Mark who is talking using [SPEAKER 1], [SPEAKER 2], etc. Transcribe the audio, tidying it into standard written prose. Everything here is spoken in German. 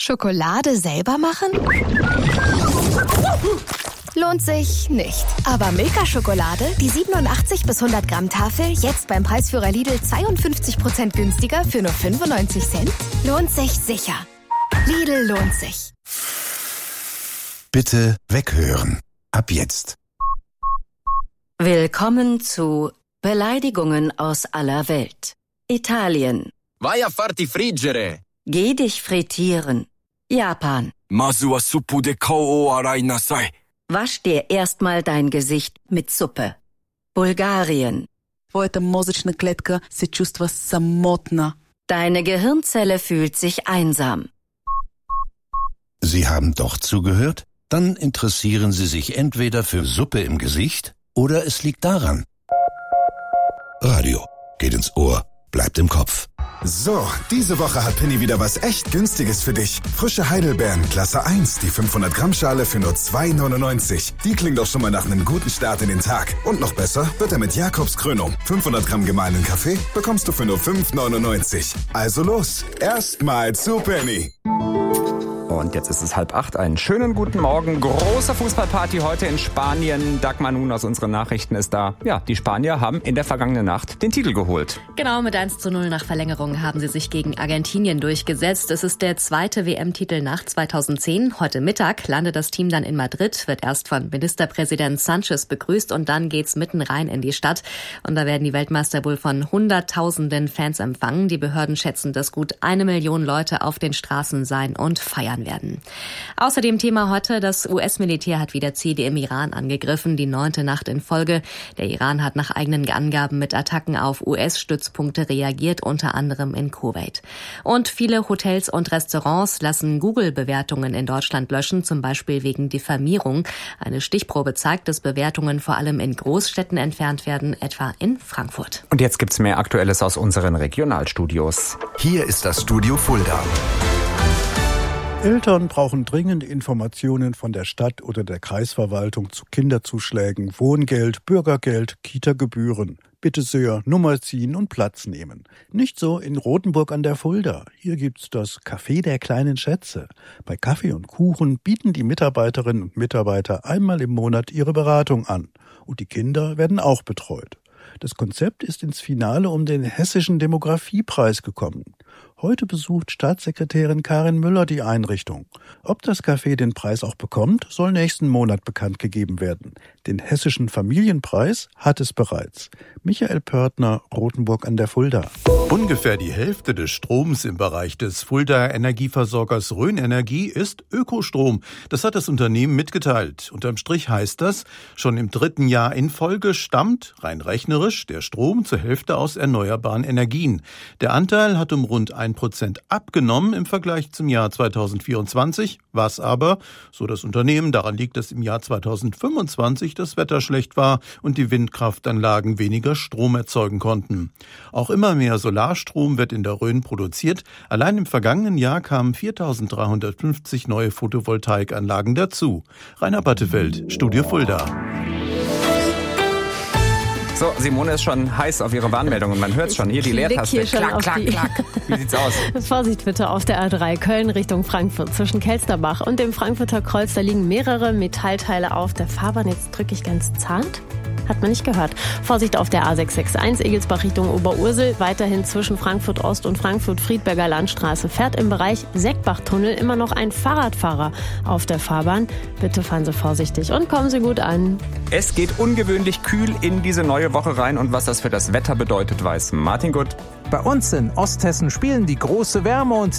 [SPEAKER 1] Schokolade selber machen? Lohnt sich nicht. Aber Milka-Schokolade, die 87 bis 100 Gramm Tafel, jetzt beim Preisführer Lidl 52% günstiger für nur 95 Cent? Lohnt sich sicher. Lidl lohnt sich.
[SPEAKER 2] Bitte weghören. Ab jetzt.
[SPEAKER 3] Willkommen zu Beleidigungen aus aller Welt. Italien.
[SPEAKER 4] Vai a farti friggere.
[SPEAKER 3] Geh dich frittieren. Japan.
[SPEAKER 4] Masu wa suppu de kou o arai nasai.
[SPEAKER 3] Wasch dir erstmal dein Gesicht mit Suppe. Bulgarien.
[SPEAKER 5] Твоята мозъчна клетка се чувства самотна.
[SPEAKER 3] Deine Gehirnzelle fühlt sich einsam.
[SPEAKER 2] Sie haben doch zugehört? Dann interessieren Sie sich entweder für Suppe im Gesicht oder es liegt daran. Radio geht ins Ohr, bleibt im Kopf.
[SPEAKER 6] So, diese Woche hat Penny wieder was echt Günstiges für dich. Frische Heidelbeeren, Klasse 1, die 500 Gramm Schale für nur 2,99. Die klingt doch schon mal nach einem guten Start in den Tag. Und noch besser wird er mit Jakobs Krönung. 500 Gramm gemahlenen Kaffee bekommst du für nur 5,99. Also los, erstmal zu Penny.
[SPEAKER 7] Und jetzt ist es 7:30. Einen schönen guten Morgen. Große Fußballparty heute in Spanien. Dagmar Nun aus unseren Nachrichten ist da. Ja, die Spanier haben in der vergangenen Nacht den Titel geholt.
[SPEAKER 8] Genau, mit 1:0 nach Verlängerung haben sie sich gegen Argentinien durchgesetzt. Es ist der zweite WM-Titel nach 2010. Heute Mittag landet das Team dann in Madrid, wird erst von Ministerpräsident Sanchez begrüßt und dann geht's mitten rein in die Stadt. Und da werden die Weltmeister wohl von Hunderttausenden Fans empfangen. Die Behörden schätzen, dass gut 1 Million Leute auf den Straßen sein und feiern werden. Außerdem Thema heute, das US-Militär hat wieder Ziele im Iran angegriffen, die 9. Nacht in Folge. Der Iran hat nach eigenen Angaben mit Attacken auf US-Stützpunkte reagiert, unter anderem in Kuwait. Und viele Hotels und Restaurants lassen Google-Bewertungen in Deutschland löschen, zum Beispiel wegen Diffamierung. Eine Stichprobe zeigt, dass Bewertungen vor allem in Großstädten entfernt werden, etwa in Frankfurt.
[SPEAKER 7] Und jetzt gibt's mehr Aktuelles aus unseren Regionalstudios.
[SPEAKER 2] Hier ist das Studio Fulda.
[SPEAKER 9] Eltern brauchen dringend Informationen von der Stadt oder der Kreisverwaltung zu Kinderzuschlägen, Wohngeld, Bürgergeld, Kita-Gebühren. Bitte sehr, Nummer ziehen und Platz nehmen. Nicht so in Rothenburg an der Fulda. Hier gibt's das Café der kleinen Schätze. Bei Kaffee und Kuchen bieten die Mitarbeiterinnen und Mitarbeiter einmal im Monat ihre Beratung an. Und die Kinder werden auch betreut. Das Konzept ist ins Finale um den Hessischen Demografiepreis gekommen. Heute besucht Staatssekretärin Karin Müller die Einrichtung. Ob das Café den Preis auch bekommt, soll nächsten Monat bekannt gegeben werden. Den Hessischen Familienpreis hat es bereits. Michael Pörtner, Rothenburg an der Fulda.
[SPEAKER 10] Ungefähr die Hälfte des Stroms im Bereich des Fuldaer Energieversorgers Rhön Energie ist Ökostrom. Das hat das Unternehmen mitgeteilt. Unterm Strich heißt das, schon im 3. Jahr in Folge stammt, rein rechnerisch, der Strom zur Hälfte aus erneuerbaren Energien. Der Anteil hat um rund 1% abgenommen im Vergleich zum Jahr 2024, was aber, so das Unternehmen, daran liegt, dass im Jahr 2025 das Wetter schlecht war und die Windkraftanlagen weniger Strom erzeugen konnten. Auch immer mehr Solarstrom wird in der Rhön produziert. Allein im vergangenen Jahr kamen 4.350 neue Photovoltaikanlagen dazu. Rainer Battefeld, Studio Fulda.
[SPEAKER 7] So, Simone ist schon heiß auf ihre Warnmeldungen. Man hört es schon. Hier die Leertaste. Klack, klack, klack. Wie sieht's aus?
[SPEAKER 11] Vorsicht bitte auf der A3 Köln Richtung Frankfurt. Zwischen Kelsterbach und dem Frankfurter Kreuz, da liegen mehrere Metallteile auf der Fahrbahn. Jetzt drücke ich ganz zart. Hat man nicht gehört. Vorsicht auf der A661 Egelsbach Richtung Oberursel. Weiterhin zwischen Frankfurt Ost und Frankfurt-Friedberger Landstraße fährt im Bereich Seckbachtunnel immer noch ein Fahrradfahrer auf der Fahrbahn. Bitte fahren Sie vorsichtig und kommen Sie gut an.
[SPEAKER 7] Es geht ungewöhnlich kühl in diese neue Woche rein und was das für das Wetter bedeutet, weiß Martin Gutt.
[SPEAKER 12] Bei uns in Osthessen spielen die große Wärme und